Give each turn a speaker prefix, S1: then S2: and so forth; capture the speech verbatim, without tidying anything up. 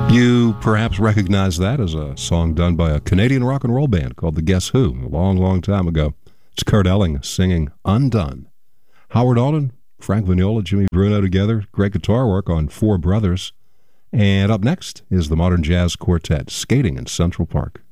S1: You perhaps recognize that as a song done by a Canadian rock and roll band called the Guess Who, a long, long time ago. It's Kurt Elling singing Undone. Howard Alden, Frank Vignola, Jimmy Bruno together, great guitar work on Four Brothers. And up next is the Modern Jazz Quartet, Skating in Central Park.